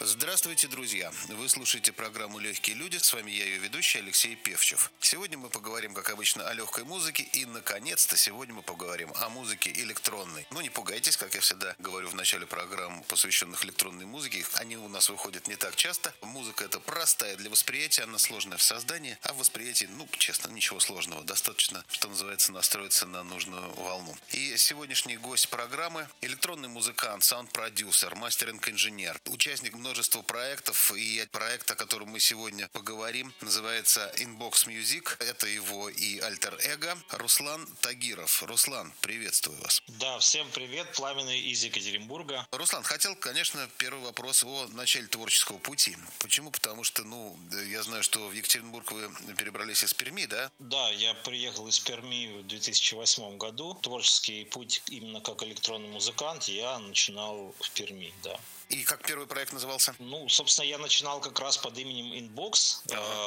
Здравствуйте, друзья! Вы слушаете программу «Легкие люди». С вами я, ее ведущий Алексей Певчев. Сегодня мы поговорим, как обычно, о легкой музыке. И, наконец-то, сегодня мы поговорим о музыке электронной. Ну, не пугайтесь, как я всегда говорю в начале программ, посвященных электронной музыке. Они у нас выходят не так часто. Музыка эта простая для восприятия, она сложная в создании. А в восприятии, честно, ничего сложного. Достаточно, что называется, настроиться на нужную волну. И сегодняшний гость программы – электронный музыкант, саунд-продюсер, мастеринг-инженер, участник множества проектов, и проект, о котором мы сегодня поговорим, называется Inbox Music. Это его и альтер-эго Руслан Тагиров. Руслан, приветствую вас. Да, всем привет, Пламенный из Екатеринбурга. Руслан, хотел, конечно, первый вопрос о начале творческого пути. Почему? Потому что, я знаю, что в Екатеринбург вы перебрались из Перми, да? Да, я приехал из Перми в 2008 году. Творческий путь именно как электронный музыкант я начинал в Перми, да. И как первый проект назывался? Собственно, я начинал как раз под именем Inbox,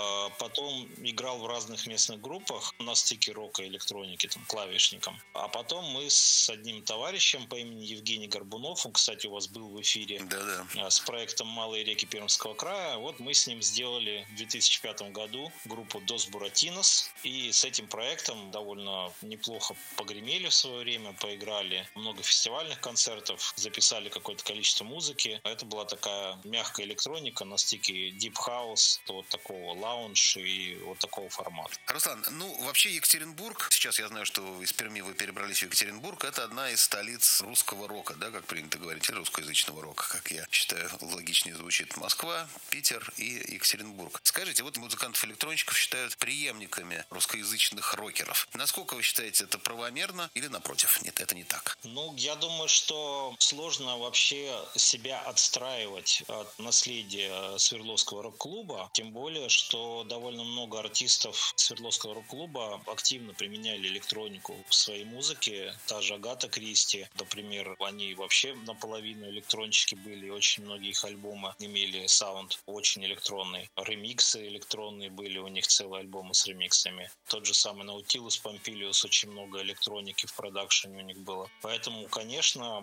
потом играл в разных местных группах на стыке рока и электроники, клавишником. А потом мы с одним товарищем по имени Евгений Горбунов, он, кстати, у вас был в эфире, с проектом «Малые реки Пермского края», вот мы с ним сделали в 2005 году группу Dos Buratinos, и с этим проектом довольно неплохо погремели в свое время, поиграли много фестивальных концертов, записали какое-то количество музыки. Это была такая мягкая электроника на стике Deep House, вот такого лаунж и вот такого формата. Руслан, вообще Екатеринбург, сейчас я знаю, что из Перми вы перебрались в Екатеринбург, это одна из столиц русского рока, да, как принято говорить, или русскоязычного рока, как я считаю, логичнее звучит Москва, Питер и Екатеринбург. Скажите, вот музыкантов-электронщиков считают преемниками русскоязычных рокеров. Насколько вы считаете это правомерно или напротив? Нет, это не так. Я думаю, что сложно вообще себя отстраивать от наследия Свердловского рок-клуба, тем более, что довольно много артистов Свердловского рок-клуба активно применяли электронику в своей музыке. Та же Агата Кристи, например, они вообще наполовину электронщики были, очень многие их альбомы имели саунд очень электронный. Ремиксы электронные были, у них целые альбомы с ремиксами. Тот же самый Nautilus Pompilius, очень много электроники в продакшене у них было. Поэтому, конечно,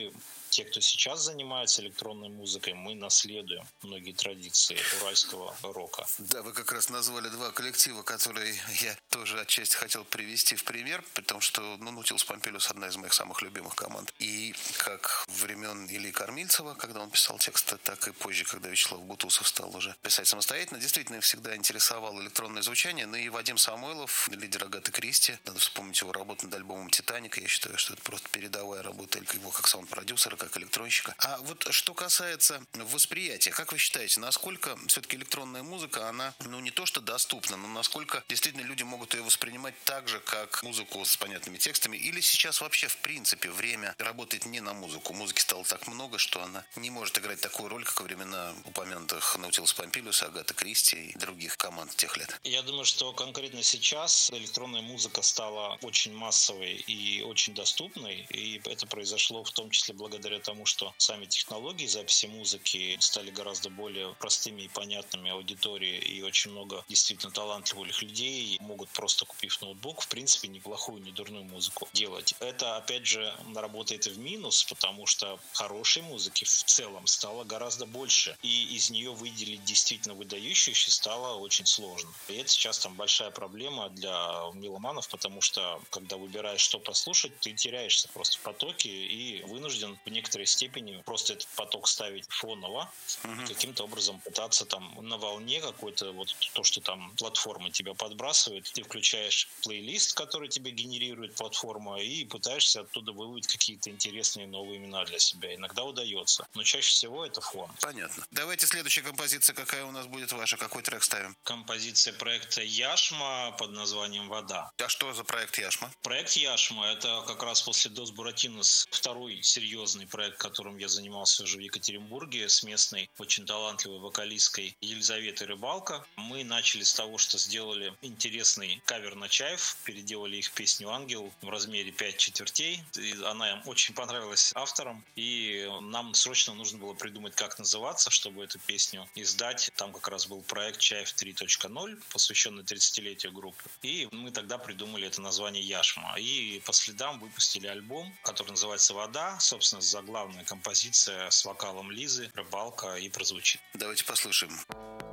те, кто сейчас занимается электронной музыкой, мы наследуем многие традиции уральского рока. Да, вы как раз назвали два коллектива, которые я тоже отчасти хотел привести в пример, потому что Nautilus Pompilius одна из моих самых любимых команд. И как времен Ильи Кормильцева, когда он писал тексты, так и позже, когда Вячеслав Бутусов стал уже писать самостоятельно, действительно их всегда интересовало электронное звучание. И Вадим Самойлов, лидер Агаты Кристи, надо вспомнить его работу над альбомом «Титаник». Я считаю, что это просто передовая работа его как саунд-продюсера, как электронщика. А вот что касается восприятия, как вы считаете, насколько все-таки электронная музыка, она, не то что доступна, но насколько действительно люди могут ее воспринимать так же, как музыку с понятными текстами, или сейчас вообще в принципе время работает не на музыку? Музыки стало так много, что она не может играть такую роль, как во времена упомянутых Nautilus Pompilius, Агаты Кристи и других команд тех лет. Я думаю, что конкретно сейчас электронная музыка стала очень массовой и очень доступной, и это произошло в том числе благодаря тому, что сами технологии записи музыки стали гораздо более простыми и понятными аудитории, и очень много действительно талантливых людей могут, просто купив ноутбук, в принципе, неплохую, не дурную музыку делать. Это, опять же, работает и в минус, потому что хорошей музыки в целом стало гораздо больше, и из нее выделить действительно выдающуюся стало очень сложно. И это сейчас большая проблема для меломанов, потому что, когда выбираешь, что послушать, ты теряешься просто в потоке и вынужден в некоторой степени просто этот поток ставить фоново, каким-то образом пытаться на волне какой-то, то, что платформа тебя подбрасывает, ты включаешь плейлист, который тебе генерирует платформа, и пытаешься оттуда выловить какие-то интересные новые имена для себя. Иногда удается, но чаще всего это фон. Понятно. Давайте следующая композиция, какая у нас будет ваша, какой трек ставим? Композиция проекта Яшма под названием «Вода». А что за проект Яшма? Проект Яшма — это как раз после Dos Buratinos второй серьезный проект, которым я занимался уже в Екатеринбурге с местной очень талантливой вокалисткой Елизаветой Рыбалко. Мы начали с того, что сделали интересный кавер на Чайф, переделали их песню «Ангел» в размере 5 четвертей. И она им очень понравилась авторам, и нам срочно нужно было придумать, как называться, чтобы эту песню издать. Там как раз был проект Чайф 3.0, посвященный 30-летию группы. И мы тогда придумали это название Яшма. И по следам выпустили альбом, который называется «Вода», собственно, с заглавная композиция с вокалом Лизы, «Рыбалка», и прозвучит. Давайте послушаем.